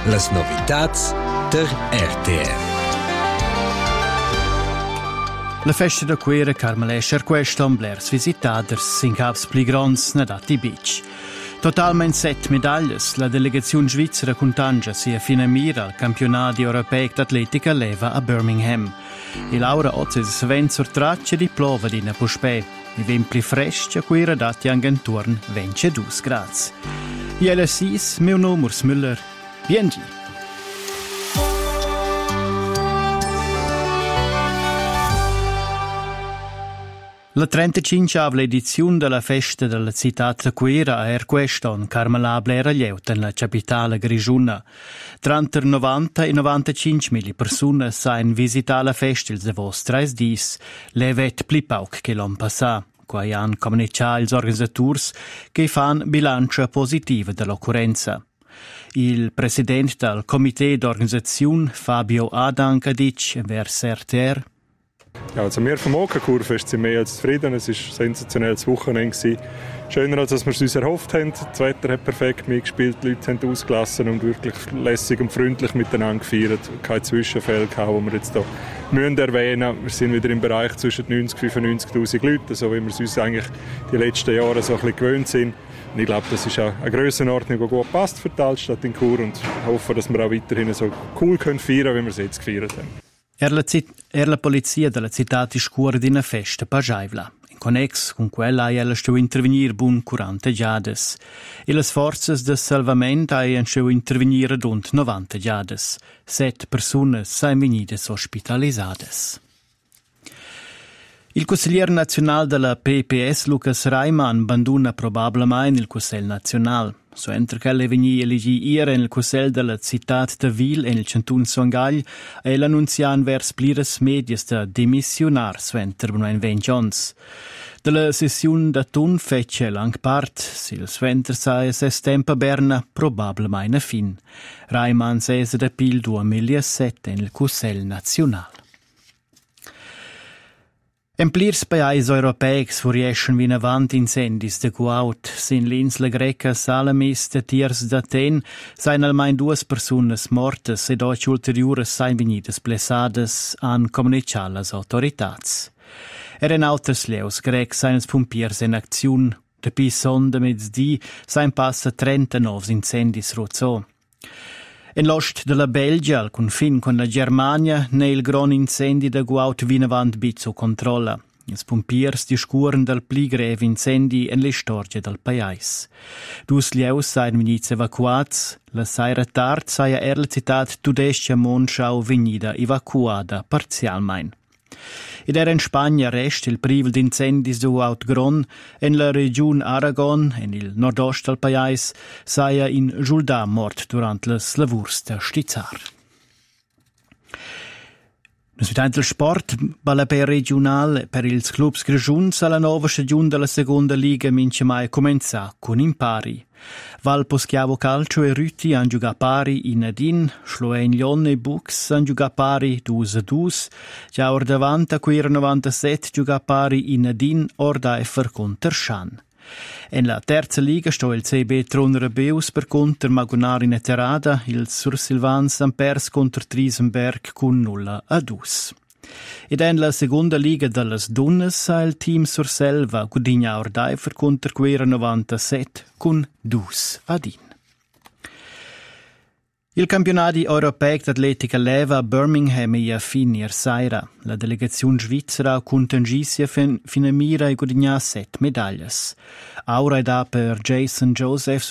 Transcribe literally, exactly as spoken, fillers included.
Las novitats der R T R. La festa da Quera Carmelescher queston blers visitaders in caps pli grons nadati beach. Totalmente set medaglie, la delegazione svizzera contangia sia fino a mira al campionato europeo d'atletica leva a Birmingham. E Laura oggi si venne sur traccia di plova di Napuspè. I venti freschi a Quera dati anche intorno ventidue gradi. E L sei, mio nome è Müller. Bienvenue. La trentacinquesima edizione della festa della città di Quera a Erqueston, Carmela Blera Lieuta, nella capitale grigiuna. Tra novanta e novantacinque mila persone sain visitare la festa il davos tre dis, levet pli pauc che l'anno passato. Quai han comunicato ils organisatori che fan bilancia positiva dell'occorrenza. Il presidente del comité d'organizzazione, Fabio Adanca, dice verso R T R: Ja, also wir vom Okerkurfest sind mehr als zufrieden. Es war ein sensationelles Wochenende. Schöner, als wir es uns erhofft haben. Das Wetter hat perfekt mitgespielt, die Leute haben ausgelassen und wirklich lässig und freundlich miteinander gefeiert. Keine Zwischenfälle, die wir jetzt hier müssen erwähnen. Wir sind wieder im Bereich zwischen neunzig und fünfundneunzigtausend Leuten, so wie wir es uns eigentlich die letzten Jahre so ein bisschen gewöhnt sind. Und ich glaube, das ist auch eine Grössenordnung, die gut passt für die Altstadt in Chur, und ich hoffe, dass wir auch weiterhin so cool können feiern können, wie wir es jetzt gefeiert haben. Er la, cit- er la polizia della città di scura di una festa pagiaivla. In connex con quella ella sto intervenir bun quaranta giades. E le forze de salvamento hai sto intervenir rund novanta giades. Set persone sain venides ospitalizzades. Il consigliere nazionale della P P S, Lucas Reimann, abbandona probabilmente il Consiglio nazionale. So entra che le vegni elegi ieri nel Consiglio della città de Vil e nel Cantun Songhagl e l'annunzian vers plires medias da demissionar so entra ben vengions. Della sessione da tun fece lang part, sil sventer sa es tempo berna probabilmente fin. Reimann sese da pil duemilasette nel Consiglio nazionale. Emplirs paesi europeics furieschen vin avant incendis de guaut. Sin l'insla greca Salamis de tiers d'Aten sain almain duas personas mortes ed oci ulteriores sain venidas blessades, han comunicat las autoritats. Eren auters leus grecs sain els pumpiers en acziun. De pi sonda mezdi sain passa trentanove incendis rozzo. En l'ost de la Belgia, al confin con la Germania, ne il gran incendi de guaut vinavant bizzo controlla. Els pompiers discuren del pli greve incendi en l'istorgia del pais. Dus lieus sain venits evacuats, la saira tard saia er la citat tudescia Monschau venida evacuada parzialmein. Ed era in Spagna rest il privel d'incendis de Guaut Gron, en la region Aragon, en il nordost del pais, saia in Giuldà mort durant les lavurs de stizzar. Nus vidant il sport, balla per regional, per ils clubs grigiuns, alla nova stagione della seconda liga mince mai comenza con impari. Val Poschiavo Calcio e Rüti han giocato pari in Adin, Schloen Lion e Bux han giocato pari due a due, già or davanti a Quera novantasette giocato pari in Adin, or da Effer contro Schan. En la terza liga sto il C B Tronera Beus per contro Magonar in Terada, il Sur Silvans han pers contro Triesenberg con nulla a due. Ed en la seconda liga dallas donnes sa il team Surselva Gudigna Ordaifer contro Quera novantasette con due ad in. Il campionato europeo d'atletica leva a Birmingham e a fin ier saira. La delegazione svizzera contangissia fin a mira e gudigna sette medaglie. Aura da per Jason Joseph